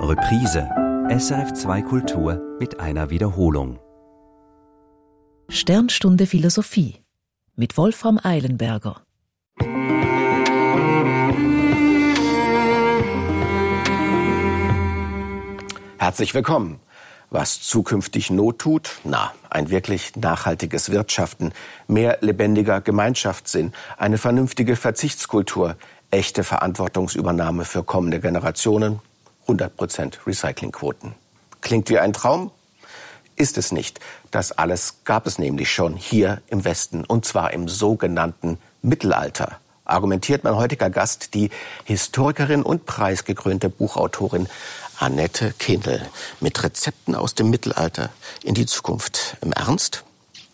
Reprise. SRF2 Kultur mit einer Wiederholung. Sternstunde Philosophie mit Wolfram Eilenberger. Herzlich willkommen. Was zukünftig Not tut? Ein wirklich nachhaltiges Wirtschaften, mehr lebendiger Gemeinschaftssinn, eine vernünftige Verzichtskultur, echte Verantwortungsübernahme für kommende Generationen, 100% Recyclingquoten. Klingt wie ein Traum? Ist es nicht. Das alles gab es nämlich schon hier im Westen, und zwar im sogenannten Mittelalter. Argumentiert mein heutiger Gast, die Historikerin und preisgekrönte Buchautorin Annette Kindl, mit Rezepten aus dem Mittelalter in die Zukunft. Im Ernst?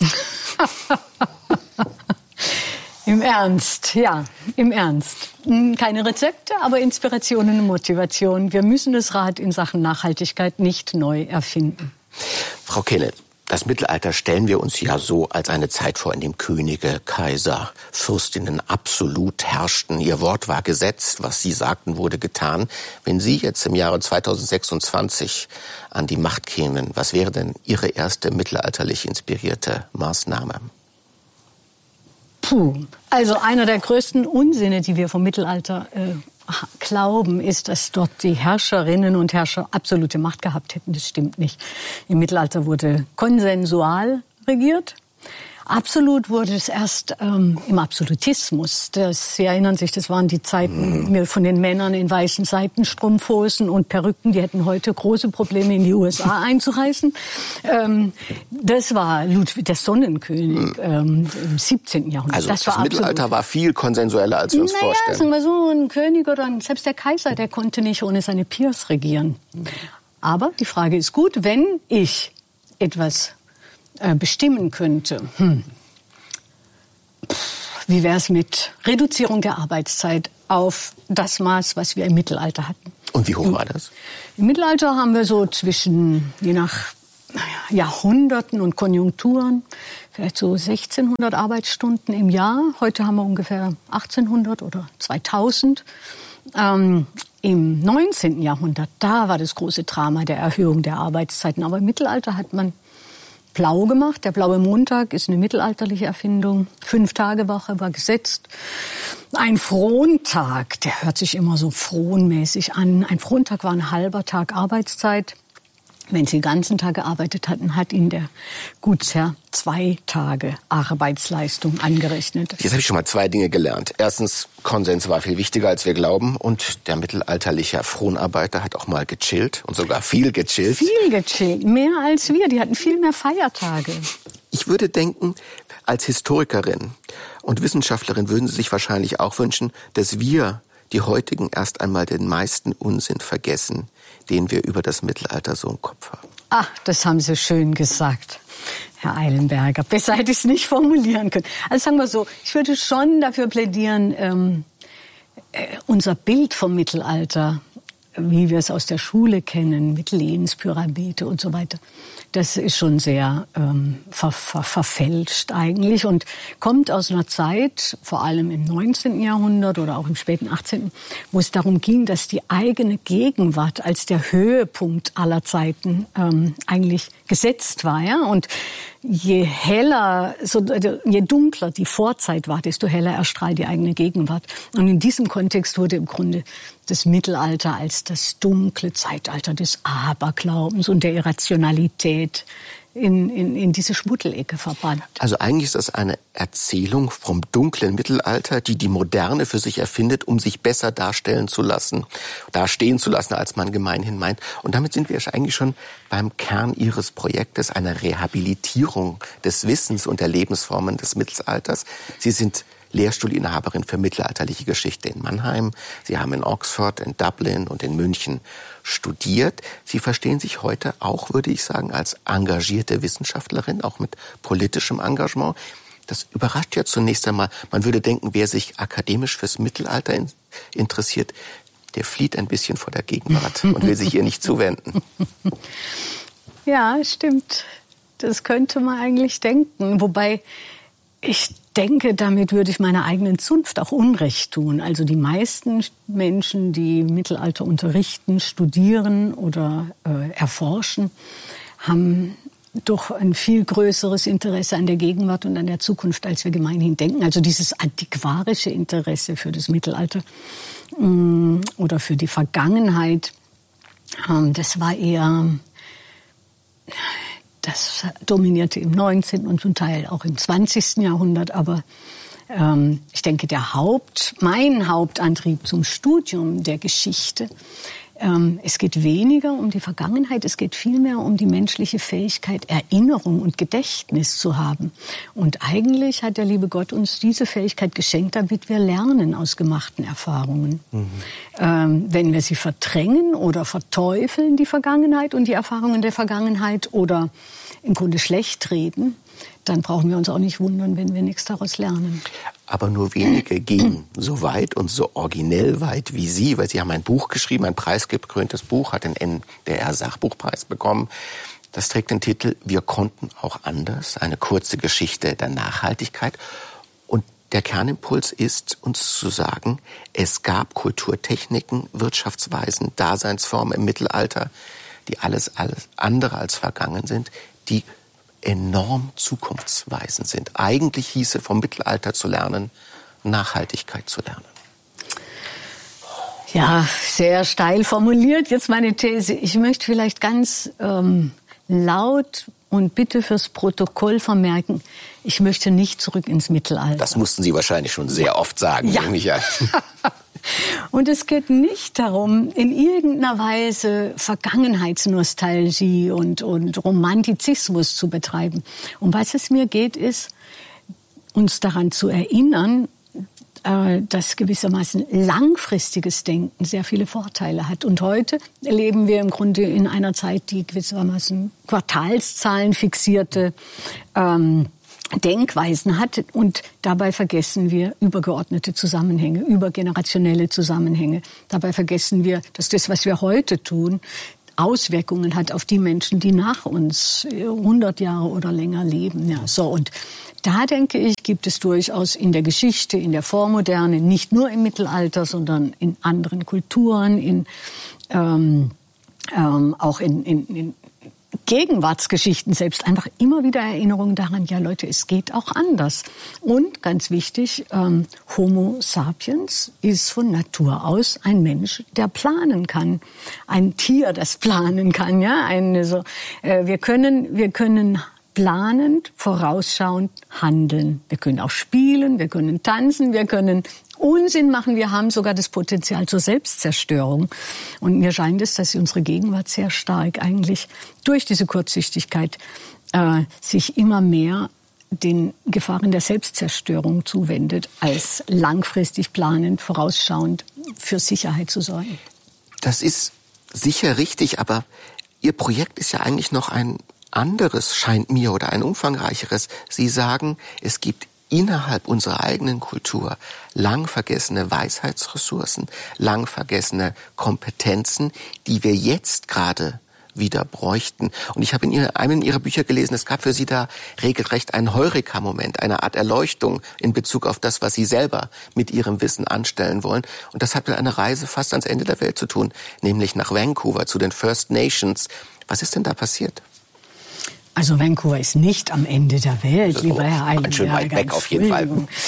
Im Ernst, ja, im Ernst. Keine Rezepte, aber Inspirationen und Motivation. Wir müssen das Rad in Sachen Nachhaltigkeit nicht neu erfinden. Frau Kindl, das Mittelalter stellen wir uns ja so als eine Zeit vor, in dem Könige, Kaiser, Fürstinnen absolut herrschten. Ihr Wort war Gesetz, was sie sagten, wurde getan. Wenn Sie jetzt im Jahre 2026 an die Macht kämen, was wäre denn Ihre erste mittelalterlich inspirierte Maßnahme? Also einer der größten Unsinne, die wir vom Mittelalter glauben, ist, dass dort die Herrscherinnen und Herrscher absolute Macht gehabt hätten. Das stimmt nicht. Im Mittelalter wurde konsensual regiert. Absolut wurde es erst im Absolutismus. Sie erinnern sich, das waren die Zeiten von den Männern in weißen Seitenstrumpfhosen und Perücken. Die hätten heute große Probleme, in die USA einzureisen. Das war Ludwig, der Sonnenkönig im 17. Jahrhundert. Also das Mittelalter war viel konsensueller, als wir uns vorstellen. Sagen wir so, ein König oder selbst der Kaiser, der konnte nicht ohne seine Peers regieren. Aber die Frage ist gut, wenn ich etwas bestimmen könnte. Wie wäre es mit Reduzierung der Arbeitszeit auf das Maß, was wir im Mittelalter hatten? Und wie hoch war das? Im Mittelalter haben wir so zwischen, je nach Jahrhunderten und Konjunkturen, vielleicht so 1600 Arbeitsstunden im Jahr. Heute haben wir ungefähr 1800 oder 2000. Im 19. Jahrhundert, da war das große Drama der Erhöhung der Arbeitszeiten. Aber im Mittelalter hat man blau gemacht. Der blaue Montag ist eine mittelalterliche Erfindung. 5-Tage-Woche war gesetzt. Ein Frontag, der hört sich immer so fronmäßig an. Ein Frontag war ein halber Tag Arbeitszeit. Wenn Sie den ganzen Tag gearbeitet hatten, hat Ihnen der Gutsherr 2 Tage Arbeitsleistung angerechnet. Jetzt habe ich schon mal 2 Dinge gelernt. Erstens, Konsens war viel wichtiger, als wir glauben. Und der mittelalterliche Fronarbeiter hat auch mal gechillt und sogar viel gechillt. Viel gechillt, mehr als wir. Die hatten viel mehr Feiertage. Ich würde denken, als Historikerin und Wissenschaftlerin würden Sie sich wahrscheinlich auch wünschen, dass wir, die heutigen, erst einmal den meisten Unsinn vergessen, den wir über das Mittelalter so im Kopf haben. Ach, das haben Sie schön gesagt, Herr Eilenberger. Besser hätte ich es nicht formulieren können. Also sagen wir so, ich würde schon dafür plädieren, unser Bild vom Mittelalter, wie wir es aus der Schule kennen, mit Lehnspyramide und so weiter, das ist schon sehr verfälscht eigentlich und kommt aus einer Zeit, vor allem im 19. Jahrhundert oder auch im späten 18., wo es darum ging, dass die eigene Gegenwart als der Höhepunkt aller Zeiten eigentlich gesetzt war. Ja? Und je heller, je dunkler die Vorzeit war, desto heller erstrahlt die eigene Gegenwart. Und in diesem Kontext wurde im Grunde das Mittelalter als das dunkle Zeitalter des Aberglaubens und der Irrationalität in diese Schmuddelecke verbannt. Also eigentlich ist das eine Erzählung vom dunklen Mittelalter, die die Moderne für sich erfindet, um sich besser dastehen zu lassen, als man gemeinhin meint. Und damit sind wir eigentlich schon beim Kern Ihres Projektes, einer Rehabilitierung des Wissens und der Lebensformen des Mittelalters. Sie sind Lehrstuhlinhaberin für mittelalterliche Geschichte in Mannheim. Sie haben in Oxford, in Dublin und in München studiert. Sie verstehen sich heute auch, würde ich sagen, als engagierte Wissenschaftlerin, auch mit politischem Engagement. Das überrascht ja zunächst einmal. Man würde denken, wer sich akademisch fürs Mittelalter interessiert, der flieht ein bisschen vor der Gegenwart und will sich ihr nicht zuwenden. Ja, stimmt. Das könnte man eigentlich denken. Wobei ich denke, damit würde ich meiner eigenen Zunft auch Unrecht tun. Also die meisten Menschen, die Mittelalter unterrichten, studieren oder erforschen, haben doch ein viel größeres Interesse an der Gegenwart und an der Zukunft, als wir gemeinhin denken. Also dieses antiquarische Interesse für das Mittelalter oder für die Vergangenheit, das war eher, das dominierte im 19. und zum Teil auch im 20. Jahrhundert. Aber ich denke, mein Hauptantrieb zum Studium der Geschichte, es geht weniger um die Vergangenheit, es geht vielmehr um die menschliche Fähigkeit, Erinnerung und Gedächtnis zu haben. Und eigentlich hat der liebe Gott uns diese Fähigkeit geschenkt, damit wir lernen aus gemachten Erfahrungen. Wenn wir sie verdrängen oder verteufeln, die Vergangenheit und die Erfahrungen der Vergangenheit, oder im Grunde schlecht reden, dann brauchen wir uns auch nicht wundern, wenn wir nichts daraus lernen. Aber nur wenige gehen so weit und so originell weit wie Sie, weil Sie haben ein Buch geschrieben, ein preisgekröntes Buch, hat den NDR-Sachbuchpreis bekommen. Das trägt den Titel »Wir konnten auch anders«, eine kurze Geschichte der Nachhaltigkeit. Und der Kernimpuls ist, uns zu sagen, es gab Kulturtechniken, Wirtschaftsweisen, Daseinsformen im Mittelalter, die alles andere als vergangen sind, die enorm zukunftsweisend sind. Eigentlich hieße vom Mittelalter zu lernen, Nachhaltigkeit zu lernen. Ja, sehr steil formuliert. Jetzt meine These. Ich möchte vielleicht ganz laut und bitte fürs Protokoll vermerken, ich möchte nicht zurück ins Mittelalter. Das mussten Sie wahrscheinlich schon sehr oft sagen, nehme ich an. Und es geht nicht darum, in irgendeiner Weise Vergangenheitsnostalgie und Romantizismus zu betreiben. Um was es mir geht, ist, uns daran zu erinnern, dass gewissermaßen langfristiges Denken sehr viele Vorteile hat. Und heute leben wir im Grunde in einer Zeit, die gewissermaßen Quartalszahlen fixierte Denkweisen hat, und dabei vergessen wir übergeordnete Zusammenhänge, übergenerationelle Zusammenhänge. Dabei vergessen wir, dass das, was wir heute tun, Auswirkungen hat auf die Menschen, die nach uns 100 Jahre oder länger leben. Ja, so, und da denke ich, gibt es durchaus in der Geschichte, in der Vormoderne, nicht nur im Mittelalter, sondern in anderen Kulturen, auch in Gegenwartsgeschichten selbst, einfach immer wieder Erinnerungen daran, ja Leute, es geht auch anders. Und ganz wichtig, Homo sapiens ist von Natur aus ein Mensch, der planen kann. Ein Tier, das planen kann. Ja? Wir können planend, vorausschauend handeln. Wir können auch spielen, wir können tanzen, wir können Unsinn machen. Wir haben sogar das Potenzial zur Selbstzerstörung. Und mir scheint es, dass unsere Gegenwart sehr stark eigentlich durch diese Kurzsichtigkeit sich immer mehr den Gefahren der Selbstzerstörung zuwendet, als langfristig planend, vorausschauend für Sicherheit zu sorgen. Das ist sicher richtig, aber Ihr Projekt ist ja eigentlich noch ein anderes, scheint mir, oder ein umfangreicheres. Sie sagen, es gibt innerhalb unserer eigenen Kultur lang vergessene Weisheitsressourcen, lang vergessene Kompetenzen, die wir jetzt gerade wieder bräuchten. Und ich habe in einem Ihrer Bücher gelesen, es gab für Sie da regelrecht einen Heureka-Moment, eine Art Erleuchtung in Bezug auf das, was Sie selber mit Ihrem Wissen anstellen wollen. Und das hat mit einer Reise fast ans Ende der Welt zu tun, nämlich nach Vancouver, zu den First Nations. Was ist denn da passiert? Also Vancouver ist nicht am Ende der Welt, lieber Herr Eilenberger. Ein schön weit weg auf jeden Fall.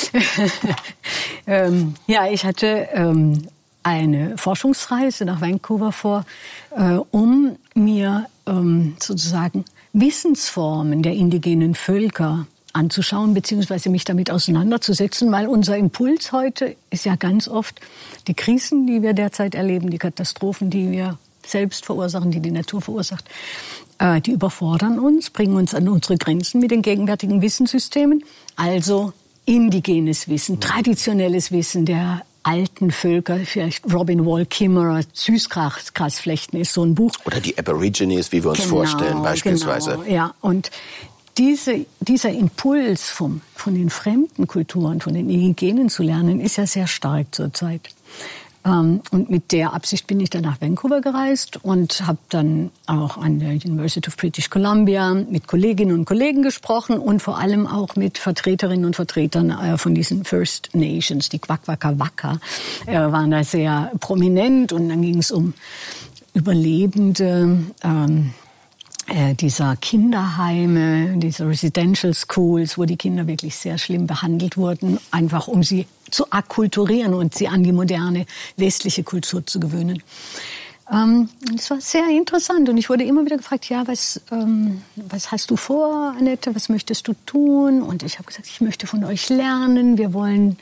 Ja, ich hatte eine Forschungsreise nach Vancouver vor, um mir sozusagen Wissensformen der indigenen Völker anzuschauen, beziehungsweise mich damit auseinanderzusetzen, weil unser Impuls heute ist ja ganz oft die Krisen, die wir derzeit erleben, die Katastrophen, die wir selbst verursachen, die die Natur verursacht, die überfordern uns, bringen uns an unsere Grenzen mit den gegenwärtigen Wissenssystemen. Also indigenes Wissen, traditionelles Wissen der alten Völker, vielleicht Robin Wall Kimmerer, Süßgrasflechten ist so ein Buch. Oder die Aborigines, wie wir uns vorstellen beispielsweise. Genau, ja. Und dieser Impuls von den fremden Kulturen, von den Indigenen zu lernen, ist ja sehr stark zurzeit. Und mit der Absicht bin ich dann nach Vancouver gereist und habe dann auch an der University of British Columbia mit Kolleginnen und Kollegen gesprochen und vor allem auch mit Vertreterinnen und Vertretern von diesen First Nations, die Kwakwaka'wakw, waren da sehr prominent. Und dann ging es um Überlebende dieser Kinderheime, dieser Residential Schools, wo die Kinder wirklich sehr schlimm behandelt wurden, einfach um sie zu akkulturieren und sie an die moderne westliche Kultur zu gewöhnen. Das war sehr interessant und ich wurde immer wieder gefragt, ja, was hast du vor, Annette, was möchtest du tun? Und ich habe gesagt, ich möchte von euch lernen, wir wollen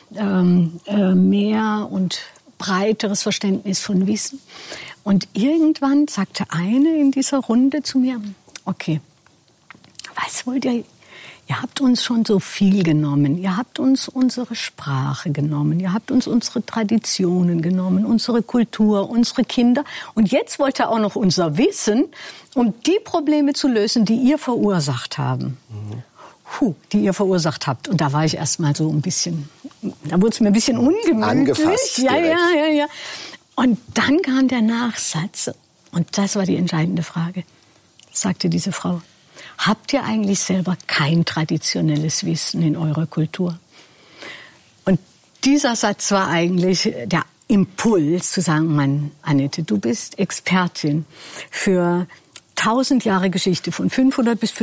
mehr und breiteres Verständnis von Wissen. Und irgendwann sagte eine in dieser Runde zu mir, okay, was wollt ihr? Ihr habt uns schon so viel genommen. Ihr habt uns unsere Sprache genommen. Ihr habt uns unsere Traditionen genommen, unsere Kultur, unsere Kinder. Und jetzt wollt ihr auch noch unser Wissen, um die Probleme zu lösen, die ihr verursacht haben. Die ihr verursacht habt. Und da war ich erst mal so ein bisschen, da wurde es mir ein bisschen ungemütlich. Angefasst. Ja. Und dann kam der Nachsatz. Und das war die entscheidende Frage. Sagte diese Frau. Habt ihr eigentlich selber kein traditionelles Wissen in eurer Kultur? Und dieser Satz war eigentlich der Impuls zu sagen, Mann, Annette, du bist Expertin für 1000 Jahre Geschichte von 500 bis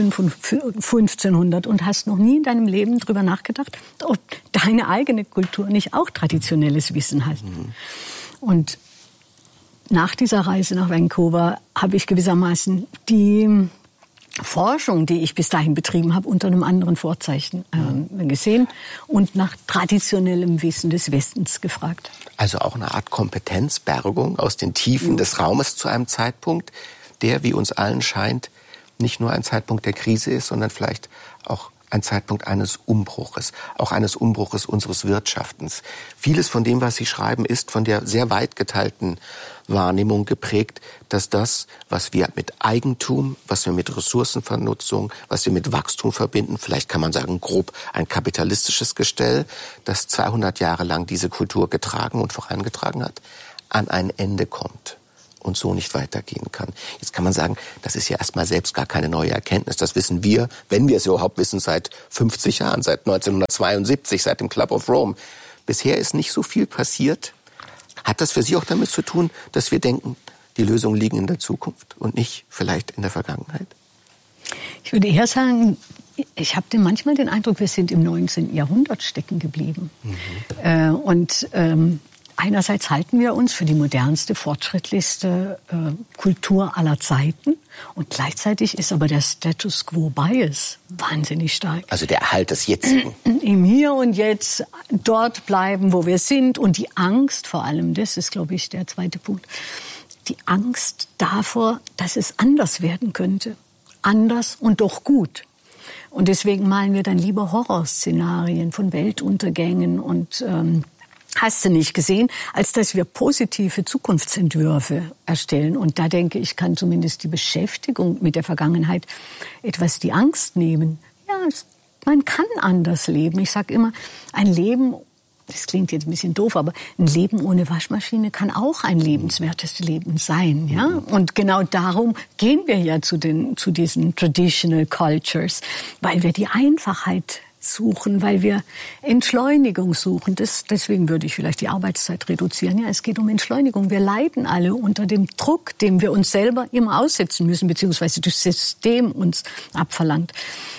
1500 und hast noch nie in deinem Leben drüber nachgedacht, ob deine eigene Kultur nicht auch traditionelles Wissen hat. Und nach dieser Reise nach Vancouver habe ich gewissermaßen die Forschung, die ich bis dahin betrieben habe, unter einem anderen Vorzeichen gesehen und nach traditionellem Wissen des Westens gefragt. Also auch eine Art Kompetenzbergung aus den Tiefen des Raumes zu einem Zeitpunkt, der, wie uns allen scheint, nicht nur ein Zeitpunkt der Krise ist, sondern vielleicht auch ein Zeitpunkt eines Umbruches, auch eines Umbruches unseres Wirtschaftens. Vieles von dem, was Sie schreiben, ist von der sehr weit geteilten Wahrnehmung geprägt, dass das, was wir mit Eigentum, was wir mit Ressourcenvernutzung, was wir mit Wachstum verbinden, vielleicht kann man sagen grob ein kapitalistisches Gestell, das 200 Jahre lang diese Kultur getragen und vorangetragen hat, an ein Ende kommt und so nicht weitergehen kann. Jetzt kann man sagen, das ist ja erstmal selbst gar keine neue Erkenntnis. Das wissen wir, wenn wir es überhaupt wissen, seit 50 Jahren, seit 1972, seit dem Club of Rome. Bisher ist nicht so viel passiert. Hat das für Sie auch damit zu tun, dass wir denken, die Lösungen liegen in der Zukunft und nicht vielleicht in der Vergangenheit? Ich würde eher sagen, ich habe manchmal den Eindruck, wir sind im 19. Jahrhundert stecken geblieben. Einerseits halten wir uns für die modernste, fortschrittlichste Kultur aller Zeiten. Und gleichzeitig ist aber der Status Quo Bias wahnsinnig stark. Also der Erhalt des Jetzigen. Im Hier und Jetzt dort bleiben, wo wir sind. Und die Angst vor allem, das ist, glaube ich, der zweite Punkt. Die Angst davor, dass es anders werden könnte. Anders und doch gut. Und deswegen malen wir dann lieber Horrorszenarien von Weltuntergängen und hast du nicht gesehen, als dass wir positive Zukunftsentwürfe erstellen. Und da denke ich, kann zumindest die Beschäftigung mit der Vergangenheit etwas die Angst nehmen. Ja, man kann anders leben. Ich sage immer, ein Leben, das klingt jetzt ein bisschen doof, aber ein Leben ohne Waschmaschine kann auch ein lebenswertes Leben sein. Ja? Und genau darum gehen wir ja zu diesen Traditional Cultures, weil wir die Einfachheit suchen, weil wir Entschleunigung suchen. Deswegen würde ich vielleicht die Arbeitszeit reduzieren. Ja, es geht um Entschleunigung. Wir leiden alle unter dem Druck, dem wir uns selber immer aussetzen müssen, beziehungsweise das System uns abverlangt.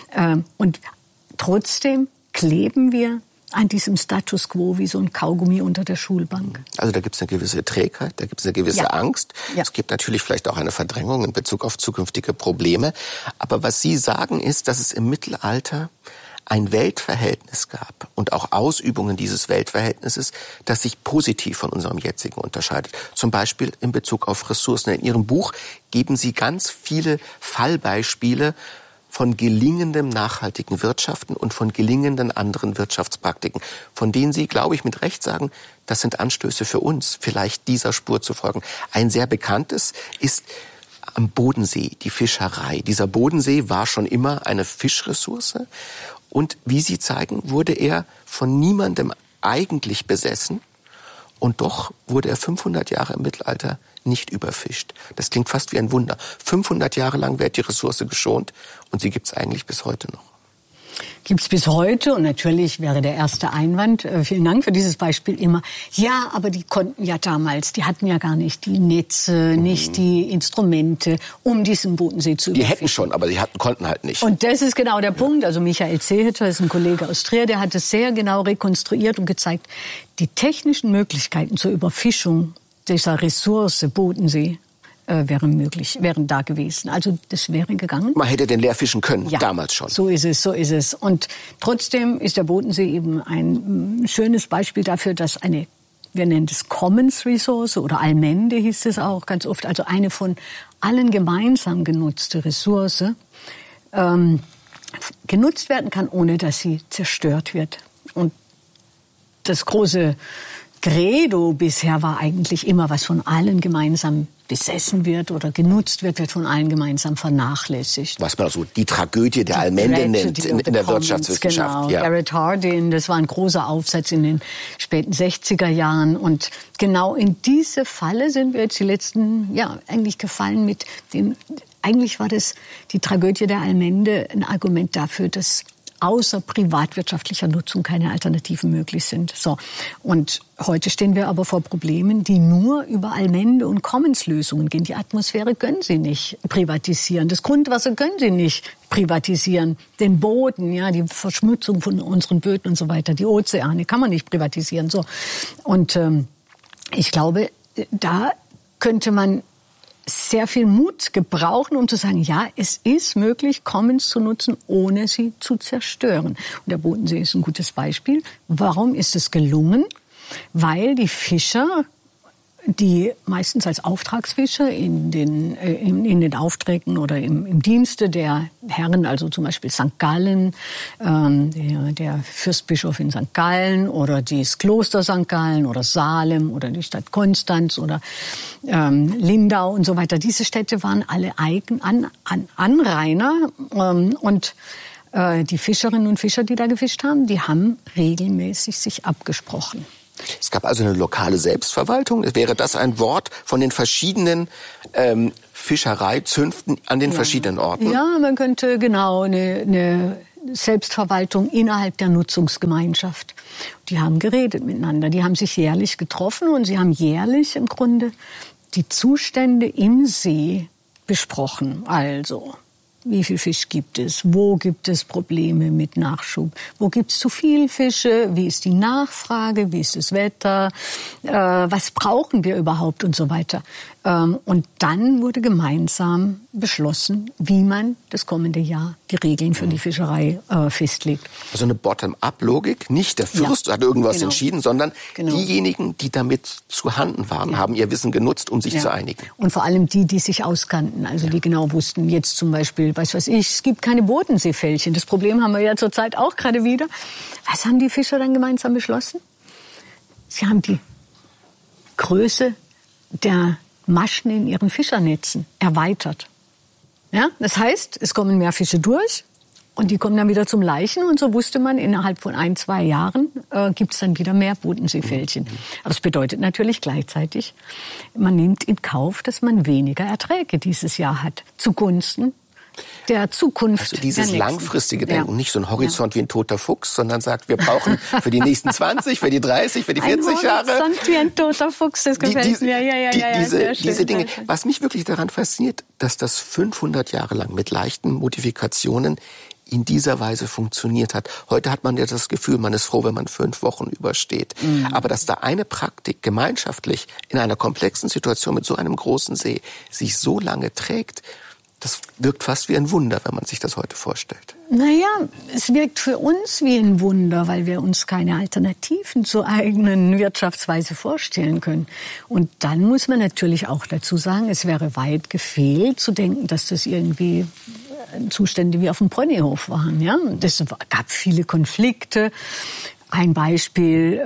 Und trotzdem kleben wir an diesem Status quo wie so ein Kaugummi unter der Schulbank. Also da gibt es eine gewisse Trägheit, da gibt es eine gewisse Angst. Ja. Es gibt natürlich vielleicht auch eine Verdrängung in Bezug auf zukünftige Probleme. Aber was Sie sagen ist, dass es im Mittelalter ein Weltverhältnis gab und auch Ausübungen dieses Weltverhältnisses, das sich positiv von unserem jetzigen unterscheidet. Zum Beispiel in Bezug auf Ressourcen. In Ihrem Buch geben Sie ganz viele Fallbeispiele von gelingendem nachhaltigen Wirtschaften und von gelingenden anderen Wirtschaftspraktiken, von denen Sie, glaube ich, mit Recht sagen, das sind Anstöße für uns, vielleicht dieser Spur zu folgen. Ein sehr bekanntes ist am Bodensee, die Fischerei. Dieser Bodensee war schon immer eine Fischressource. Und wie Sie zeigen, wurde er von niemandem eigentlich besessen Und doch wurde er 500 Jahre im Mittelalter nicht überfischt. Das klingt fast wie ein Wunder. 500 Jahre lang wird die Ressource geschont und sie gibt es eigentlich bis heute noch. Gibt es bis heute, und natürlich wäre der erste Einwand, vielen Dank für dieses Beispiel immer, ja, aber die konnten ja damals, die hatten ja gar nicht die Netze, nicht die Instrumente, um diesen Bodensee zu überfischen. Die hätten schon, aber konnten halt nicht. Und das ist genau der Punkt. Also Michael Zeheter ist ein Kollege aus Trier, der hat es sehr genau rekonstruiert und gezeigt, die technischen Möglichkeiten zur Überfischung dieser Ressource Bodensee wären da gewesen. Also das wäre gegangen. Man hätte den leer fischen können, ja, damals schon. So ist es. Und trotzdem ist der Bodensee eben ein schönes Beispiel dafür, dass wir nennen das Commons Resource oder Allmende hieß es auch ganz oft, also eine von allen gemeinsam genutzte Ressource, genutzt werden kann, ohne dass sie zerstört wird. Und das große Credo bisher war eigentlich immer, was von allen gemeinsam besessen wird oder genutzt wird von allen gemeinsam vernachlässigt. Was man so die Tragödie der Allmende nennt in der Wirtschaftswissenschaft. Genau, ja. Garrett Hardin, das war ein großer Aufsatz in den späten 60er Jahren. Und genau in diese Falle sind wir jetzt die letzten, eigentlich gefallen mit dem, eigentlich war das die Tragödie der Allmende ein Argument dafür, dass außer privatwirtschaftlicher Nutzung keine Alternativen möglich sind. So. Und heute stehen wir aber vor Problemen, die nur über Allmende- und Commons-Lösungen gehen. Die Atmosphäre können Sie nicht privatisieren. Das Grundwasser können Sie nicht privatisieren. Den Boden, die Verschmutzung von unseren Böden und so weiter, die Ozeane kann man nicht privatisieren. So. Und ich glaube, da könnte man sehr viel Mut gebrauchen, um zu sagen, ja, es ist möglich, Commons zu nutzen, ohne sie zu zerstören. Und der Bodensee ist ein gutes Beispiel. Warum ist es gelungen? Weil die Fischer, die meistens als Auftragsfischer in den Aufträgen oder im Dienste der Herren, also zum Beispiel St. Gallen, der Fürstbischof in St. Gallen oder das Kloster St. Gallen oder Salem oder die Stadt Konstanz oder Lindau und so weiter. Diese Städte waren alle Anrainer und die Fischerinnen und Fischer, die da gefischt haben, die haben regelmäßig sich abgesprochen. Es gab also eine lokale Selbstverwaltung. Wäre das ein Wort von den verschiedenen Fischereizünften an den verschiedenen Orten? Ja, man könnte genau eine Selbstverwaltung innerhalb der Nutzungsgemeinschaft. Die haben geredet miteinander, die haben sich jährlich getroffen und sie haben jährlich im Grunde die Zustände im See besprochen. Also, wie viel Fisch gibt es? Wo gibt es Probleme mit Nachschub? Wo gibt es zu viel Fische? Wie ist die Nachfrage? Wie ist das Wetter? Was brauchen wir überhaupt? Und so weiter. Und dann wurde gemeinsam beschlossen, wie man das kommende Jahr die Regeln für die Fischerei festlegt. Also eine Bottom-up-Logik. Nicht der Fürst hat irgendwas entschieden, sondern diejenigen, die damit zu Handen waren, haben ihr Wissen genutzt, um sich zu einigen. Und vor allem die sich auskannten, also die genau wussten, jetzt zum Beispiel, es gibt keine Bodenseefällchen. Das Problem haben wir ja zurzeit auch gerade wieder. Was haben die Fischer dann gemeinsam beschlossen? Sie haben die Größe der Maschen in ihren Fischernetzen erweitert. Ja, das heißt, es kommen mehr Fische durch und die kommen dann wieder zum Laichen. Und so wusste man, innerhalb von 1-2 Jahren gibt es dann wieder mehr Bodenseefällchen. Aber es bedeutet natürlich gleichzeitig, man nimmt in Kauf, dass man weniger Erträge dieses Jahr hat, zugunsten der Zukunft. Also dieses langfristige Denken, nicht so ein Horizont wie ein toter Fuchs, sondern sagt, wir brauchen für die nächsten 20, für die 30, für die 40 Jahre. Ein Horizont wie ein toter Fuchs, das gefällt mir. Diese Dinge. Was mich wirklich daran fasziniert, dass das 500 Jahre lang mit leichten Modifikationen in dieser Weise funktioniert hat. Heute hat man ja das Gefühl, man ist froh, wenn man 5 Wochen übersteht. Aber dass da eine Praktik gemeinschaftlich in einer komplexen Situation mit so einem großen See sich so lange trägt, das wirkt fast wie ein Wunder, wenn man sich das heute vorstellt. Naja, es wirkt für uns wie ein Wunder, weil wir uns keine Alternativen zur eigenen Wirtschaftsweise vorstellen können. Und dann muss man natürlich auch dazu sagen, es wäre weit gefehlt zu denken, dass das irgendwie Zustände wie auf dem Ponyhof waren. Ja? Es gab viele Konflikte. Ein Beispiel,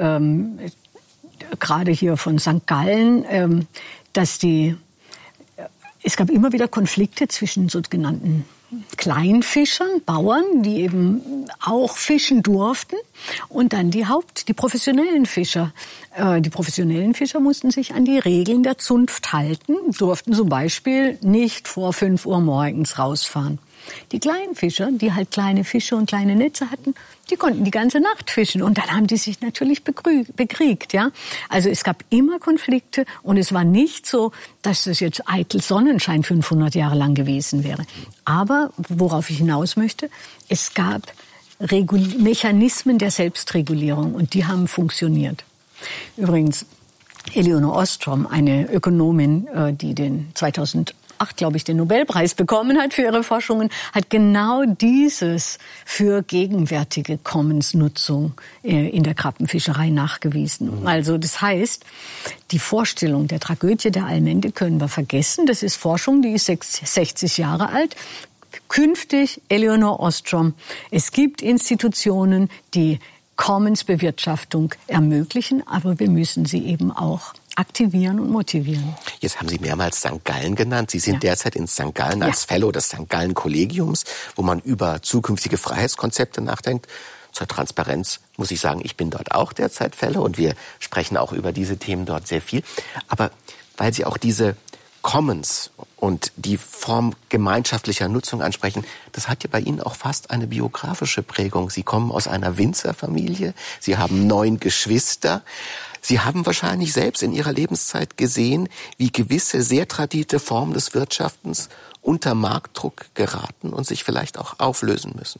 gerade hier von St. Gallen, es gab immer wieder Konflikte zwischen sogenannten Kleinfischern, Bauern, die eben auch fischen durften, und dann die professionellen Fischer. Die professionellen Fischer mussten sich an die Regeln der Zunft halten, durften zum Beispiel nicht vor 5 Uhr morgens rausfahren. Die kleinen Fischer, die halt kleine Fische und kleine Netze hatten, die konnten die ganze Nacht fischen. Und dann haben die sich natürlich bekriegt, ja. Also es gab immer Konflikte und es war nicht so, dass das jetzt eitel Sonnenschein 500 Jahre lang gewesen wäre. Aber worauf ich hinaus möchte, es gab Mechanismen der Selbstregulierung und die haben funktioniert. Übrigens, Elinor Ostrom, eine Ökonomin, die den 2008, glaube ich, den Nobelpreis bekommen hat für ihre Forschungen, hat genau dieses für gegenwärtige Commons-Nutzung in der Krabbenfischerei nachgewiesen. Also das heißt, die Vorstellung der Tragödie der Allmende können wir vergessen. Das ist Forschung, die ist 60 Jahre alt. Künftig Elinor Ostrom. Es gibt Institutionen, die Commons-Bewirtschaftung ermöglichen, aber wir müssen sie eben auch aktivieren und motivieren. Jetzt haben Sie mehrmals St. Gallen genannt. Sie sind derzeit in St. Gallen als Fellow des St. Gallen Kollegiums, wo man über zukünftige Freiheitskonzepte nachdenkt. Zur Transparenz muss ich sagen, ich bin dort auch derzeit Fellow und wir sprechen auch über diese Themen dort sehr viel. Aber weil Sie auch diese Commons und die Form gemeinschaftlicher Nutzung ansprechen, das hat ja bei Ihnen auch fast eine biografische Prägung. Sie kommen aus einer Winzerfamilie, Sie haben 9 Geschwister. Sie haben wahrscheinlich selbst in Ihrer Lebenszeit gesehen, wie gewisse sehr tradierte Formen des Wirtschaftens unter Marktdruck geraten und sich vielleicht auch auflösen müssen.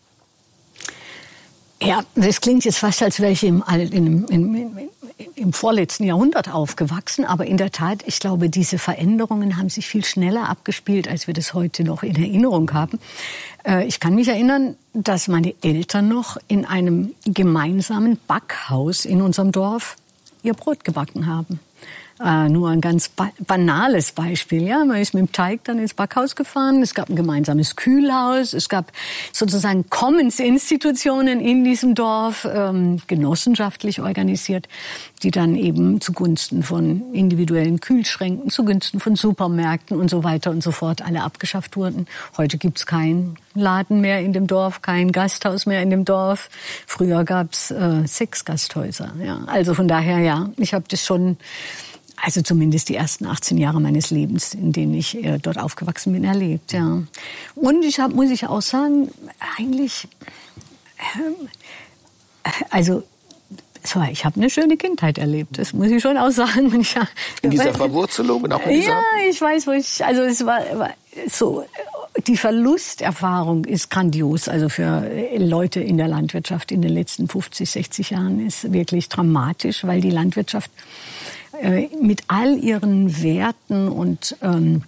Ja, das klingt jetzt fast, als wäre ich im vorletzten Jahrhundert aufgewachsen. Aber in der Tat, ich glaube, diese Veränderungen haben sich viel schneller abgespielt, als wir das heute noch in Erinnerung haben. Ich kann mich erinnern, dass meine Eltern noch in einem gemeinsamen Backhaus in unserem Dorf ihr Brot gebacken haben. Nur ein ganz banales Beispiel. Ja, man ist mit dem Teig dann ins Backhaus gefahren. Es gab ein gemeinsames Kühlhaus. Es gab sozusagen Commons-Institutionen in diesem Dorf, genossenschaftlich organisiert, die dann eben zugunsten von individuellen Kühlschränken, zugunsten von Supermärkten und so weiter und so fort alle abgeschafft wurden. Heute gibt's keinen Laden mehr in dem Dorf, kein Gasthaus mehr in dem Dorf. Früher gab's 6 Gasthäuser. Ja, also von daher, ja, ich habe das schon. Also zumindest die ersten 18 Jahre meines Lebens, in denen ich dort aufgewachsen bin, erlebt, ja. Und muss ich auch sagen, eigentlich, ich habe eine schöne Kindheit erlebt, das muss ich schon auch sagen. In dieser Verwurzelung und auch in dieser... Ja, ich weiß, es war so... Die Verlusterfahrung ist grandios. Also für Leute in der Landwirtschaft in den letzten 50, 60 Jahren ist wirklich dramatisch, weil die Landwirtschaft mit all ihren Werten und im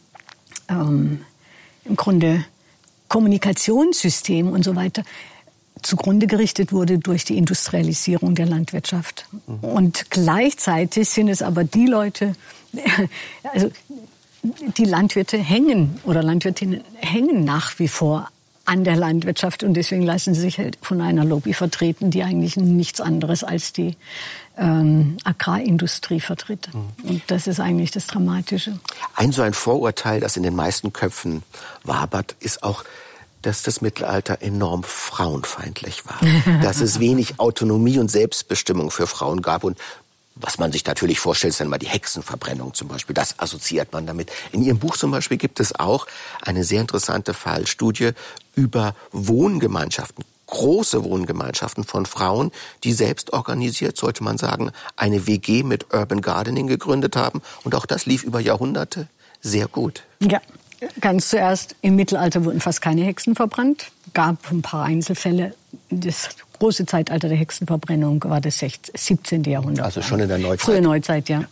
Grunde Kommunikationssystem und so weiter zugrunde gerichtet wurde durch die Industrialisierung der Landwirtschaft. Und gleichzeitig sind es aber die Leute, also die Landwirte Landwirtinnen hängen nach wie vor an der Landwirtschaft und deswegen lassen sie sich halt von einer Lobby vertreten, die eigentlich nichts anderes als die Agrarindustrie vertritt. Und das ist eigentlich das Dramatische. Ein Vorurteil, das in den meisten Köpfen wabert, ist auch, dass das Mittelalter enorm frauenfeindlich war. Dass es wenig Autonomie und Selbstbestimmung für Frauen gab und was man sich natürlich vorstellt, ist dann mal die Hexenverbrennung zum Beispiel. Das assoziiert man damit. In Ihrem Buch zum Beispiel gibt es auch eine sehr interessante Fallstudie über Wohngemeinschaften, große Wohngemeinschaften von Frauen, die selbst organisiert, sollte man sagen, eine WG mit Urban Gardening gegründet haben. Und auch das lief über Jahrhunderte sehr gut. Ja, ganz zuerst im Mittelalter wurden fast keine Hexen verbrannt. Gab ein paar Einzelfälle. Das große Zeitalter der Hexenverbrennung war das 17. Jahrhundert. Also schon in der Neuzeit. Frühe Neuzeit, ja.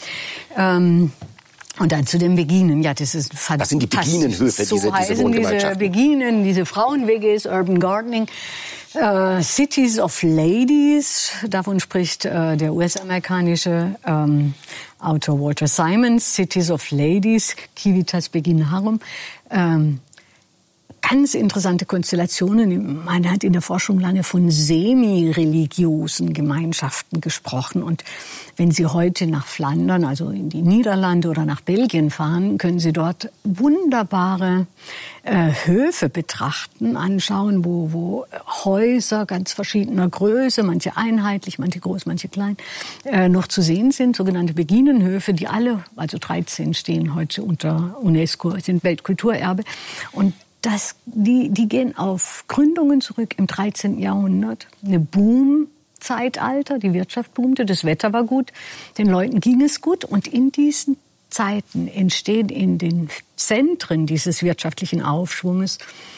Und dann zu den Beginen. Ja, das ist fantastisch. Das sind die Beginenhöfe, diese Wohngemeinschaften. Diese Beginen, diese Frauen-WGs, Urban Gardening. Cities of Ladies, davon spricht der US-amerikanische Autor Walter Simons. Cities of Ladies, Civitas Beginarum. ganz interessante Konstellationen. Man hat in der Forschung lange von semi-religiösen Gemeinschaften gesprochen. Und wenn Sie heute nach Flandern, also in die Niederlande oder nach Belgien fahren, können Sie dort wunderbare Höfe betrachten, anschauen, wo Häuser ganz verschiedener Größe, manche einheitlich, manche groß, manche klein, noch zu sehen sind, sogenannte Beginenhöfe, die alle, also 13 stehen heute unter UNESCO, sind Weltkulturerbe. Und die gehen auf Gründungen zurück im 13. Jahrhundert. Eine Boomzeitalter, die Wirtschaft boomte, das Wetter war gut, den Leuten ging es gut. Und in diesen Zeiten entstehen in den Zentren dieses wirtschaftlichen Aufschwunges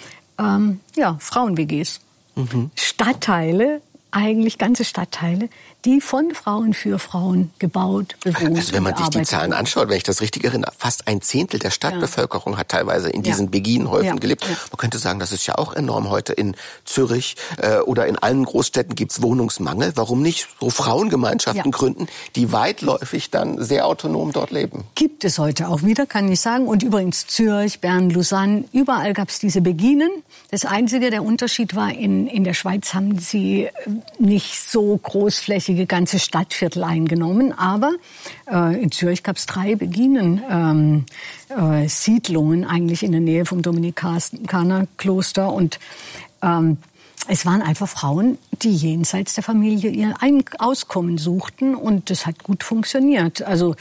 Frauen-WGs. Stadtteile, eigentlich ganze Stadtteile, die von Frauen für Frauen gebaut, bewohnt. Also wenn man sich die Zahlen anschaut, wenn ich das richtig erinnere, fast 1/10 der Stadtbevölkerung hat teilweise in diesen Beginenhäufen gelebt. Ja. Man könnte sagen, das ist ja auch enorm heute in Zürich oder in allen Großstädten gibt's Wohnungsmangel. Warum nicht so Frauengemeinschaften gründen, die weitläufig dann sehr autonom dort leben? Gibt es heute auch wieder, kann ich sagen. Und übrigens Zürich, Bern, Lausanne, überall gab's diese Beginen. Das Einzige, der Unterschied war, in der Schweiz haben sie nicht so großflächige ganze Stadtviertel eingenommen, aber in Zürich gab es 3 Beginen-Siedlungen eigentlich in der Nähe vom Dominikanerkloster und es waren einfach Frauen, die jenseits der Familie ihr Auskommen suchten und das hat gut funktioniert. Also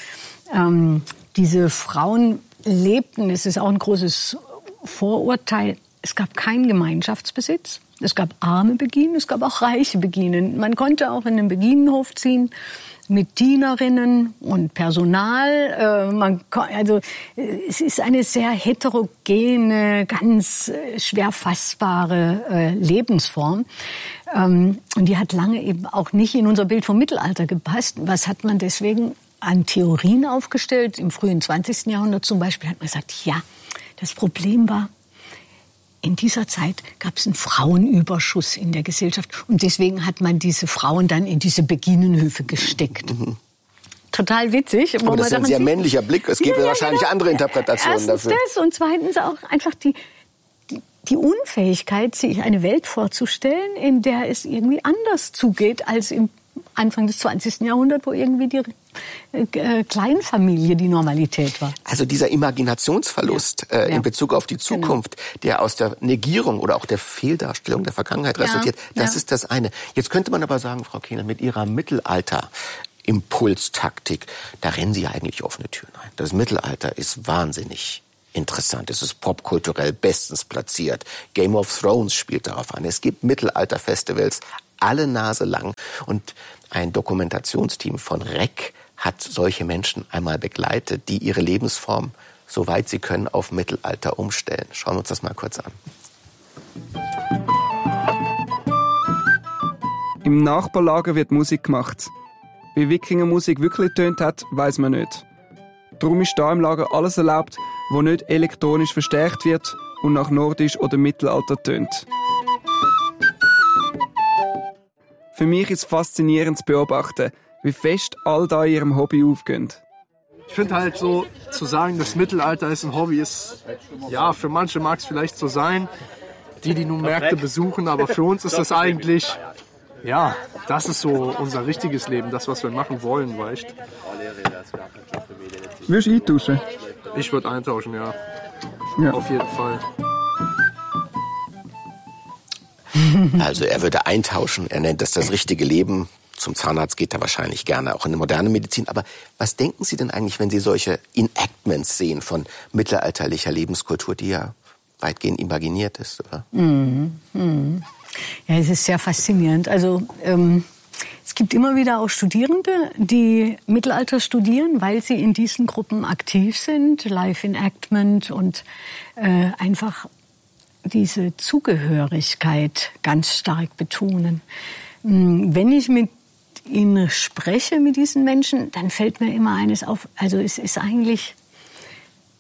diese Frauen lebten, es ist auch ein großes Vorurteil, es gab keinen Gemeinschaftsbesitz. Es gab arme Beginen, es gab auch reiche Beginen. Man konnte auch in den Beginenhof ziehen mit Dienerinnen und Personal. Es ist eine sehr heterogene, ganz schwer fassbare Lebensform. Und die hat lange eben auch nicht in unser Bild vom Mittelalter gepasst. Was hat man deswegen an Theorien aufgestellt? Im frühen 20. Jahrhundert zum Beispiel hat man gesagt, ja, das Problem war, in dieser Zeit gab es einen Frauenüberschuss in der Gesellschaft. Und deswegen hat man diese Frauen dann in diese Beginenhöfe gesteckt. Total witzig. Aber das ist ein sehr männlicher Blick. Es gibt wahrscheinlich andere Interpretationen dafür. Erstens das und zweitens auch einfach die Unfähigkeit, sich eine Welt vorzustellen, in der es irgendwie anders zugeht als im Anfang des 20. Jahrhunderts, wo irgendwie die Kleinfamilie die Normalität war. Also dieser Imaginationsverlust in Bezug auf die Zukunft, der aus der Negierung oder auch der Fehldarstellung der Vergangenheit resultiert, das ist das eine. Jetzt könnte man aber sagen, Frau Kehner, mit Ihrer Mittelalter-Impulstaktik, da rennen Sie ja eigentlich offene Türen ein. Das Mittelalter ist wahnsinnig interessant. Es ist popkulturell bestens platziert. Game of Thrones spielt darauf an. Es gibt Mittelalter-Festivals alle Nase lang. Und ein Dokumentationsteam von REC hat solche Menschen einmal begleitet, die ihre Lebensform, soweit sie können, auf Mittelalter umstellen. Schauen wir uns das mal kurz an. Im Nachbarlager wird Musik gemacht. Wie Wikingermusik wirklich tönt hat, weiss man nicht. Darum ist da im Lager alles erlaubt, wo nicht elektronisch verstärkt wird und nach Nordisch oder Mittelalter tönt. Für mich ist es faszinierend zu beobachten, wie fest all da ihrem Hobby aufgehen. Ich finde halt so, zu sagen, das Mittelalter ist ein Hobby, ist, ja, für manche mag es vielleicht so sein, die nun Märkte besuchen, aber für uns ist das eigentlich, ja, das ist so unser richtiges Leben, das, was wir machen wollen, weißt du. Willst du eintauschen? Ich würde eintauschen, ja. Auf jeden Fall. Also er würde eintauschen, er nennt das richtige Leben. Zum Zahnarzt geht er wahrscheinlich gerne, auch in der modernen Medizin. Aber was denken Sie denn eigentlich, wenn Sie solche Enactments sehen von mittelalterlicher Lebenskultur, die ja weitgehend imaginiert ist, oder? Ja, es ist sehr faszinierend. Also es gibt immer wieder auch Studierende, die Mittelalter studieren, weil sie in diesen Gruppen aktiv sind, Life Enactment und einfach diese Zugehörigkeit ganz stark betonen. Wenn ich mit ihnen spreche, mit diesen Menschen, dann fällt mir immer eines auf. Also es ist eigentlich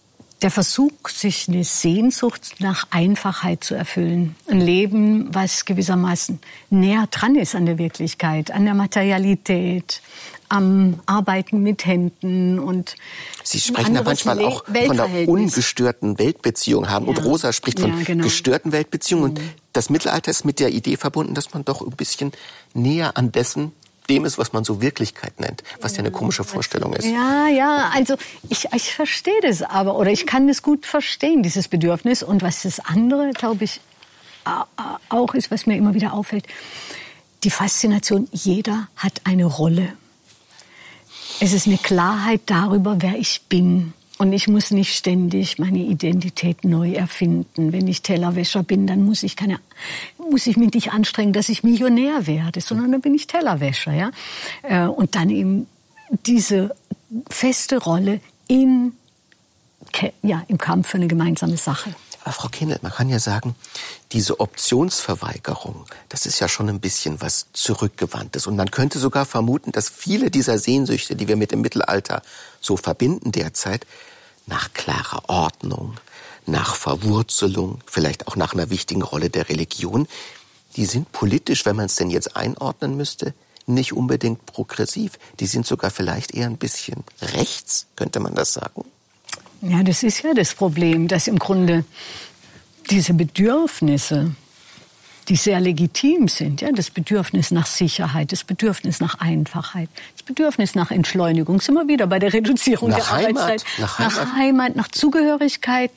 der Versuch, sich eine Sehnsucht nach Einfachheit zu erfüllen. Ein Leben, was gewissermaßen näher dran ist an der Wirklichkeit, an der Materialität, am Arbeiten mit Händen und Sie sprechen ja manchmal auch von der ungestörten Weltbeziehung haben. Und Rosa spricht von gestörten Beziehungen. Und das Mittelalter ist mit der Idee verbunden, dass man doch ein bisschen näher an dem ist, was man so Wirklichkeit nennt, was ja eine komische Vorstellung ist. Ja, also ich verstehe das aber, oder ich kann das gut verstehen, dieses Bedürfnis. Und was das andere, glaube ich, auch ist, was mir immer wieder auffällt, die Faszination, jeder hat eine Rolle. Es ist eine Klarheit darüber, wer ich bin. Und ich muss nicht ständig meine Identität neu erfinden. Wenn ich Tellerwäscher bin, dann muss ich mich nicht anstrengen, dass ich Millionär werde, sondern dann bin ich Tellerwäscher. Ja? Und dann eben diese feste Rolle im Kampf für eine gemeinsame Sache. Aber Frau Kindl, man kann ja sagen, diese Optionsverweigerung, das ist ja schon ein bisschen was Zurückgewandtes. Und man könnte sogar vermuten, dass viele dieser Sehnsüchte, die wir mit dem Mittelalter so verbinden derzeit, nach klarer Ordnung, nach Verwurzelung, vielleicht auch nach einer wichtigen Rolle der Religion, die sind politisch, wenn man es denn jetzt einordnen müsste, nicht unbedingt progressiv. Die sind sogar vielleicht eher ein bisschen rechts, könnte man das sagen? Ja, das ist ja das Problem, dass im Grunde diese Bedürfnisse, die sehr legitim sind, ja, das Bedürfnis nach Sicherheit, das Bedürfnis nach Einfachheit, das Bedürfnis nach Entschleunigung, sind wir wieder bei der Reduzierung der Arbeitszeit, nach Heimat, nach Zugehörigkeit,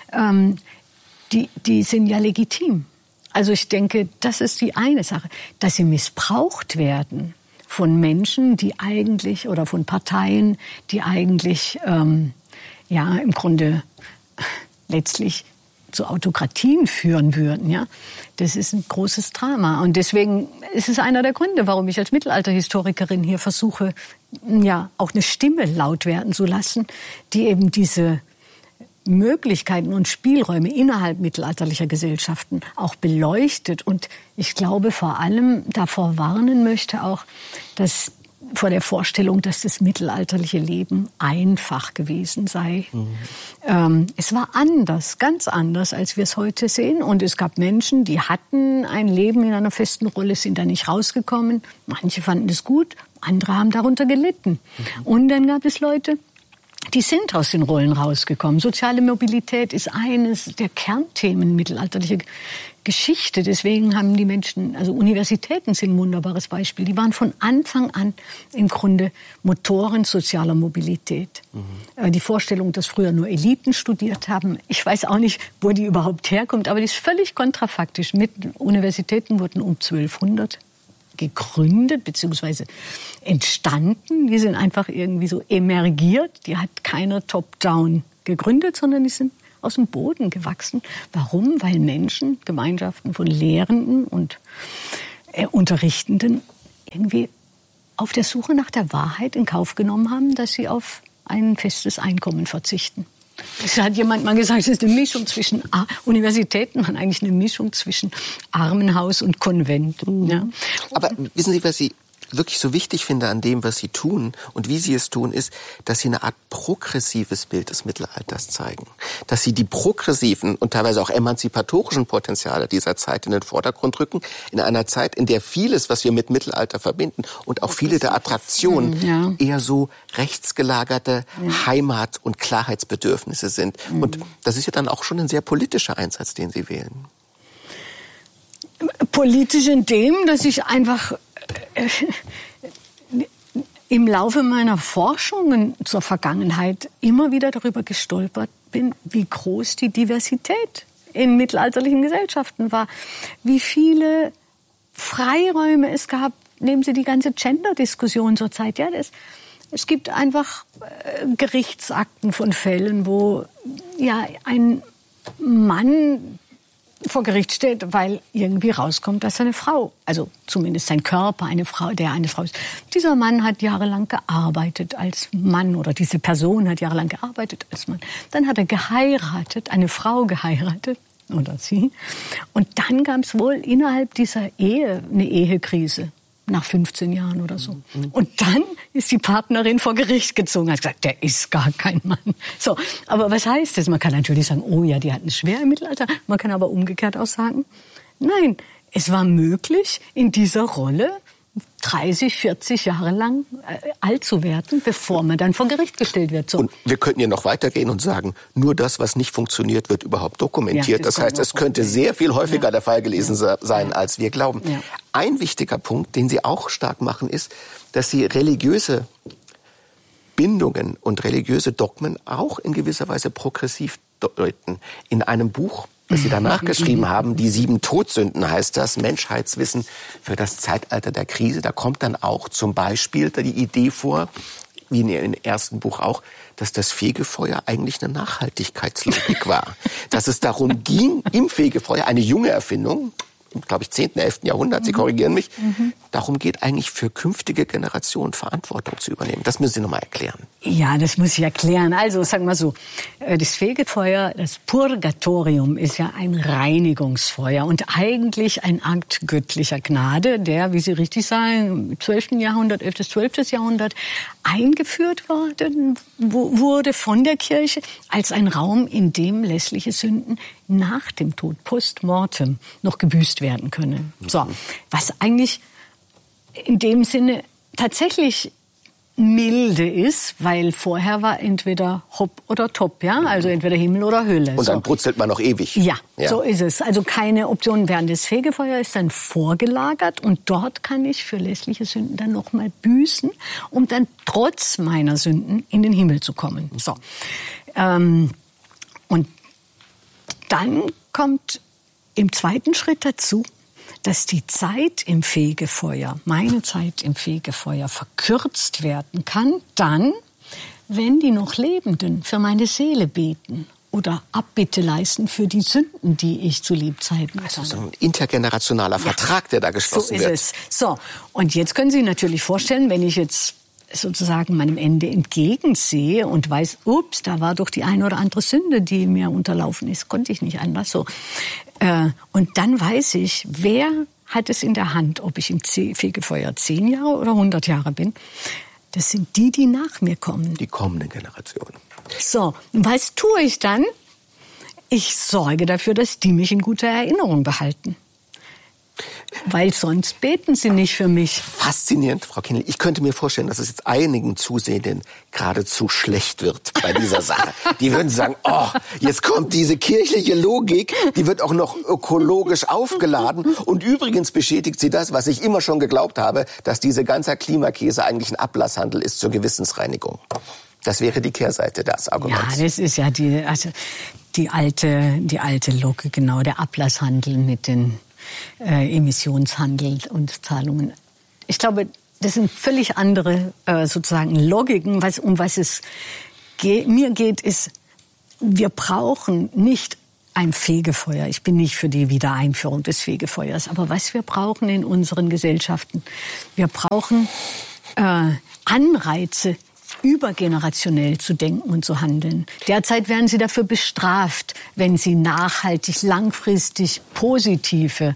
die sind ja legitim. Also ich denke, das ist die eine Sache, dass sie missbraucht werden von Menschen, die eigentlich, oder von Parteien, die eigentlich im Grunde letztlich zu Autokratien führen würden. Ja? Das ist ein großes Drama. Und deswegen ist es einer der Gründe, warum ich als Mittelalterhistorikerin hier versuche, auch eine Stimme laut werden zu lassen, die eben diese Möglichkeiten und Spielräume innerhalb mittelalterlicher Gesellschaften auch beleuchtet. Und ich glaube vor allem davor warnen möchte auch, dass vor der Vorstellung, dass das mittelalterliche Leben einfach gewesen sei. Es war anders, ganz anders, als wir es heute sehen. Und es gab Menschen, die hatten ein Leben in einer festen Rolle, sind da nicht rausgekommen. Manche fanden es gut, andere haben darunter gelitten. Und dann gab es Leute, die sind aus den Rollen rausgekommen. Soziale Mobilität ist eines der Kernthemen mittelalterlicher Geschichte. Deswegen haben die Menschen, also Universitäten sind ein wunderbares Beispiel. Die waren von Anfang an im Grunde Motoren sozialer Mobilität. Die Vorstellung, dass früher nur Eliten studiert haben, ich weiß auch nicht, wo die überhaupt herkommt, aber die ist völlig kontrafaktisch. Universitäten wurden um 1200 gegründet bzw. entstanden. Die sind einfach irgendwie so emergiert. Die hat keiner top-down gegründet, sondern die sind aus dem Boden gewachsen. Warum? Weil Menschen, Gemeinschaften von Lehrenden und Unterrichtenden irgendwie auf der Suche nach der Wahrheit in Kauf genommen haben, dass sie auf ein festes Einkommen verzichten. Es hat jemand mal gesagt, es ist eine Mischung zwischen Universitäten, waren eigentlich eine Mischung zwischen Armenhaus und Konvent. Ja. Aber wissen Sie, was Sie wirklich so wichtig finde an dem, was Sie tun und wie Sie es tun, ist, dass Sie eine Art progressives Bild des Mittelalters zeigen. Dass Sie die progressiven und teilweise auch emanzipatorischen Potenziale dieser Zeit in den Vordergrund rücken, in einer Zeit, in der vieles, was wir mit Mittelalter verbinden und auch viele der Attraktionen eher so rechtsgelagerte Heimat- und Klarheitsbedürfnisse sind. Und das ist ja dann auch schon ein sehr politischer Einsatz, den Sie wählen. Politisch in dem, dass ich einfach im Laufe meiner Forschungen zur Vergangenheit immer wieder darüber gestolpert bin, wie groß die Diversität in mittelalterlichen Gesellschaften war. Wie viele Freiräume es gab. Nehmen Sie die ganze Gender-Diskussion zur Zeit. Ja, es gibt einfach Gerichtsakten von Fällen, wo ein Mann vor Gericht steht, weil irgendwie rauskommt, dass seine Frau, also zumindest sein Körper, eine Frau ist. Dieser Mann hat jahrelang gearbeitet als Mann oder diese Person hat jahrelang gearbeitet als Mann. Dann hat er geheiratet, eine Frau geheiratet oder sie. Und dann gab es wohl innerhalb dieser Ehe eine Ehekrise. nach 15 Jahren oder so. Und dann ist die Partnerin vor Gericht gezogen, hat gesagt, der ist gar kein Mann. So, aber was heißt das? Man kann natürlich sagen, oh ja, die hatten es schwer im Mittelalter. Man kann aber umgekehrt auch sagen, nein, es war möglich, in dieser Rolle 30, 40 Jahre lang alt zu werden, bevor man dann vor Gericht gestellt wird. So. Und wir könnten ja noch weitergehen und sagen, nur das, was nicht funktioniert, wird überhaupt dokumentiert. Das heißt, es könnte sehr viel häufiger der Fall gewesen sein, als wir glauben. Ja. Ein wichtiger Punkt, den Sie auch stark machen, ist, dass Sie religiöse Bindungen und religiöse Dogmen auch in gewisser Weise progressiv deuten. In einem Buch, das Sie danach geschrieben haben, die 7 Todsünden heißt das, Menschheitswissen für das Zeitalter der Krise. Da kommt dann auch zum Beispiel die Idee vor, wie in Ihrem ersten Buch auch, dass das Fegefeuer eigentlich eine Nachhaltigkeitslogik war. Dass es darum ging, im Fegefeuer, eine junge Erfindung, glaube ich, 10., 11. Jahrhundert, Sie korrigieren mich, darum geht eigentlich für künftige Generationen Verantwortung zu übernehmen. Das müssen Sie nochmal erklären. Ja, das muss ich erklären. Also, sagen wir so, das Fegefeuer, das Purgatorium ist ja ein Reinigungsfeuer und eigentlich ein Akt göttlicher Gnade, der, wie Sie richtig sagen, im 12. Jahrhundert, 11. bis 12. Jahrhundert eingeführt wurde von der Kirche als ein Raum, in dem lässliche Sünden nach dem Tod, post mortem, noch gebüßt werden können. So, was eigentlich in dem Sinne tatsächlich milde ist, weil vorher war entweder hopp oder top, ja, also entweder Himmel oder Hölle. Und dann brutzelt man noch ewig. Ja, so ist es. Also keine Option. Während des Fegefeuers ist dann vorgelagert und dort kann ich für lässliche Sünden dann noch mal büßen, um dann trotz meiner Sünden in den Himmel zu kommen. So. Und dann kommt im zweiten Schritt dazu, dass die Zeit im Fegefeuer, meine Zeit im Fegefeuer, verkürzt werden kann, dann, wenn die noch Lebenden für meine Seele beten oder Abbitte leisten für die Sünden, die ich zu Lebzeiten hatte. Also so ein intergenerationaler Vertrag, der da geschlossen wird. So ist es. So, und jetzt können Sie sich natürlich vorstellen, wenn ich jetzt sozusagen meinem Ende entgegensehe und weiß, ups, da war doch die eine oder andere Sünde, die mir unterlaufen ist, konnte ich nicht anders so. Und dann weiß ich, wer hat es in der Hand, ob ich im Fegefeuer 10 Jahre oder 100 Jahre bin. Das sind die, die nach mir kommen. Die kommenden Generationen. So, und was tue ich dann? Ich sorge dafür, dass die mich in guter Erinnerung behalten. Weil sonst beten sie nicht für mich. Faszinierend, Frau Kienle. Ich könnte mir vorstellen, dass es jetzt einigen Zusehenden geradezu schlecht wird bei dieser Sache. Die würden sagen, oh, jetzt kommt diese kirchliche Logik, die wird auch noch ökologisch aufgeladen. Und übrigens bestätigt sie das, was ich immer schon geglaubt habe, dass diese ganze Klimakäse eigentlich ein Ablasshandel ist zur Gewissensreinigung. Das wäre die Kehrseite des Arguments. Ja, das ist ja die alte Logik, genau, der Ablasshandel mit den Emissionshandel und Zahlungen. Ich glaube, das sind völlig andere sozusagen Logiken. Um was es mir geht, ist, wir brauchen nicht ein Fegefeuer. Ich bin nicht für die Wiedereinführung des Fegefeuers. Aber was wir brauchen in unseren Gesellschaften, wir brauchen Anreize, übergenerationell zu denken und zu handeln. Derzeit werden sie dafür bestraft, wenn sie nachhaltig, langfristig positive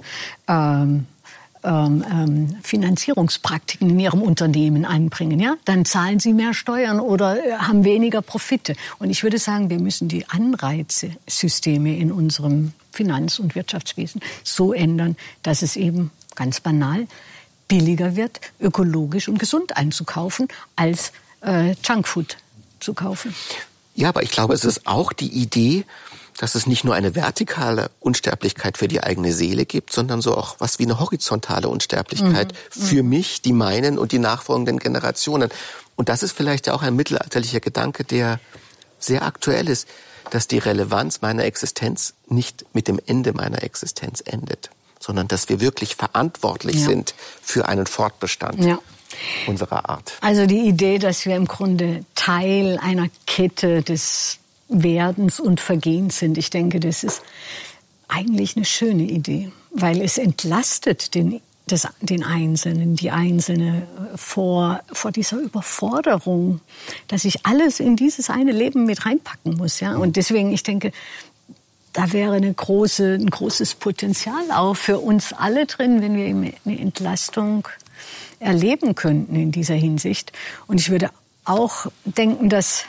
Finanzierungspraktiken in ihrem Unternehmen anbringen. Ja? Dann zahlen sie mehr Steuern oder haben weniger Profite. Und ich würde sagen, wir müssen die Anreizsysteme in unserem Finanz- und Wirtschaftswesen so ändern, dass es eben ganz banal billiger wird, ökologisch und gesund einzukaufen, als Junkfood zu kaufen. Ja, aber ich glaube, es ist auch die Idee, dass es nicht nur eine vertikale Unsterblichkeit für die eigene Seele gibt, sondern so auch was wie eine horizontale Unsterblichkeit für mich, die meinen und die nachfolgenden Generationen. Und das ist vielleicht auch ein mittelalterlicher Gedanke, der sehr aktuell ist, dass die Relevanz meiner Existenz nicht mit dem Ende meiner Existenz endet, sondern dass wir wirklich verantwortlich sind für einen Fortbestand. Ja. Unserer Art. Also die Idee, dass wir im Grunde Teil einer Kette des Werdens und Vergehens sind, ich denke, das ist eigentlich eine schöne Idee, weil es entlastet den Einzelnen, die Einzelne vor dieser Überforderung, dass ich alles in dieses eine Leben mit reinpacken muss. Ja? Und deswegen, ich denke, da wäre ein großes Potenzial auch für uns alle drin, wenn wir eine Entlastung erleben könnten in dieser Hinsicht. Und ich würde auch denken, dass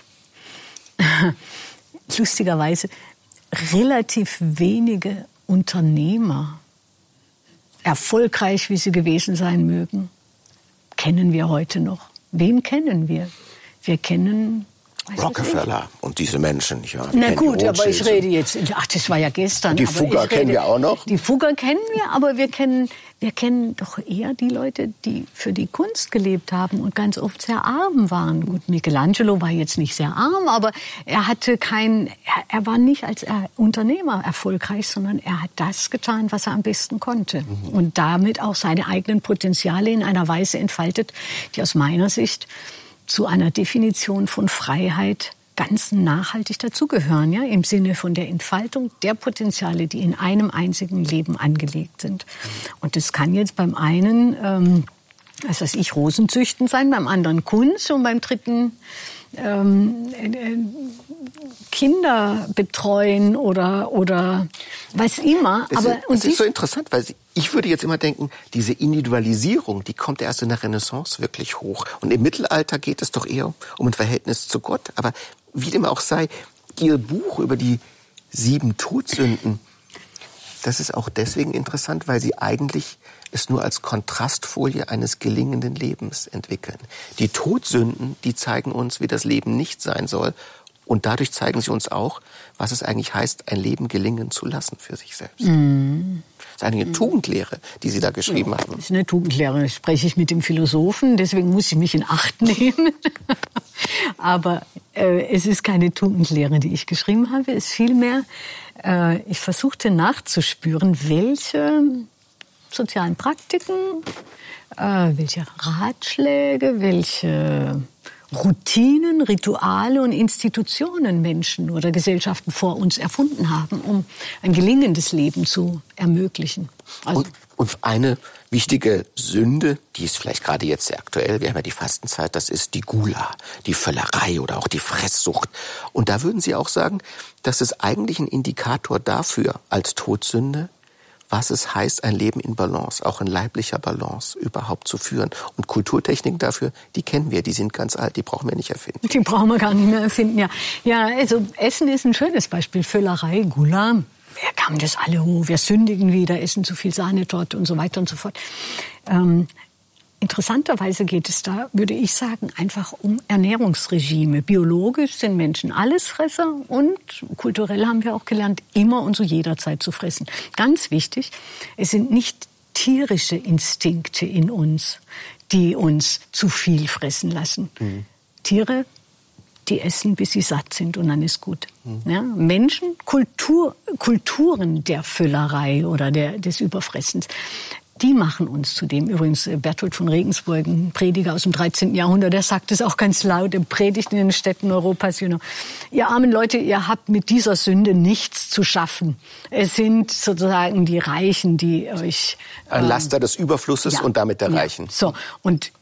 lustigerweise relativ wenige Unternehmer, erfolgreich wie sie gewesen sein mögen, kennen wir heute noch. Wen kennen wir? Wir kennen Rockefeller und diese Menschen. Ja, na gut, aber ich rede jetzt, ach, das war ja gestern. Die Fugger kennen wir auch noch? Die Fugger kennen wir, aber wir kennen doch eher die Leute, die für die Kunst gelebt haben und ganz oft sehr arm waren. Gut, Michelangelo war jetzt nicht sehr arm, aber er war nicht als Unternehmer erfolgreich, sondern er hat das getan, was er am besten konnte. Und damit auch seine eigenen Potenziale in einer Weise entfaltet, die aus meiner Sicht zu einer Definition von Freiheit ganz nachhaltig dazugehören, ja, im Sinne von der Entfaltung der Potenziale, die in einem einzigen Leben angelegt sind. Und das kann jetzt beim einen, Rosenzüchten sein, beim anderen Kunst und beim dritten Kinder betreuen oder was immer. Das ist so interessant, weil ich würde jetzt immer denken, diese Individualisierung, die kommt erst in der Renaissance wirklich hoch. Und im Mittelalter geht es doch eher um ein Verhältnis zu Gott. Aber wie dem auch sei, Ihr Buch über die 7 Todsünden, das ist auch deswegen interessant, weil Sie eigentlich es nur als Kontrastfolie eines gelingenden Lebens entwickeln. Die Todsünden, die zeigen uns, wie das Leben nicht sein soll. Und dadurch zeigen sie uns auch, was es eigentlich heißt, ein Leben gelingen zu lassen für sich selbst. Das ist eine Tugendlehre, die Sie da geschrieben haben. Das ist eine Tugendlehre. Da spreche ich mit dem Philosophen, deswegen muss ich mich in Acht nehmen. Aber es ist keine Tugendlehre, die ich geschrieben habe. Es ist vielmehr, ich versuchte nachzuspüren, welche sozialen Praktiken, welche Ratschläge, welche Routinen, Rituale und Institutionen Menschen oder Gesellschaften vor uns erfunden haben, um ein gelingendes Leben zu ermöglichen. Also und eine wichtige Sünde, die ist vielleicht gerade jetzt sehr aktuell, wir haben ja die Fastenzeit, das ist die Gula, die Völlerei oder auch die Fresssucht. Und da würden Sie auch sagen, das ist eigentlich ein Indikator dafür als Todsünde, was es heißt, ein Leben in Balance, auch in leiblicher Balance überhaupt zu führen. Und Kulturtechniken dafür, die kennen wir, die sind ganz alt, die brauchen wir nicht erfinden. Die brauchen wir gar nicht mehr erfinden, ja. Ja, also Essen ist ein schönes Beispiel. Völlerei, Gula. Wer kam das alle hoch? Wir sündigen wieder, essen zu viel Sahnetorte und so weiter und so fort. Interessanterweise geht es da, würde ich sagen, einfach um Ernährungsregime. Biologisch sind Menschen Allesfresser und kulturell haben wir auch gelernt, immer und zu jeder Zeit zu fressen. Ganz wichtig, es sind nicht tierische Instinkte in uns, die uns zu viel fressen lassen. Tiere, die essen, bis sie satt sind und dann ist gut. Ja, Menschen, Kulturen der Völlerei oder des Überfressens, die machen uns zu dem. Übrigens, Berthold von Regensburg, ein Prediger aus dem 13. Jahrhundert, der sagt es auch ganz laut, er predigt in den Städten Europas, ihr armen Leute, ihr habt mit dieser Sünde nichts zu schaffen. Es sind sozusagen die Reichen, die euch... Ein Laster des Überflusses und damit der Reichen. So, und